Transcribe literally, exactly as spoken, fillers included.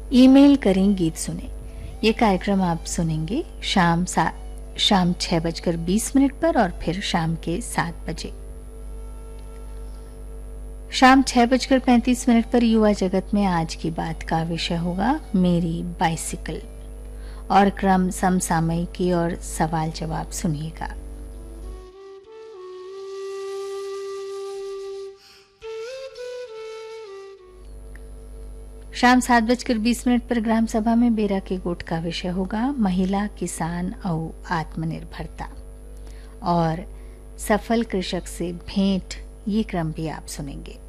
Email करें गीत सुने। ये कार्यक्रम आप सुनेंगे शाम सा शाम छह बजकर बीस मिनट पर और फिर शाम के सात बजे। शाम छह बजकर पैंतीस मिनट पर युवा जगत में आज की बात का विषय होगा मेरी बाइसिकल और क्रम समसामयिकी और सवाल जवाब सुनिएगा। शाम सात बजकर बीस मिनट पर ग्राम सभा में बेरा के गोट का विषय होगा महिला किसान और आत्मनिर्भरता और सफल कृषक से भेंट। ये क्रम भी आप सुनेंगे।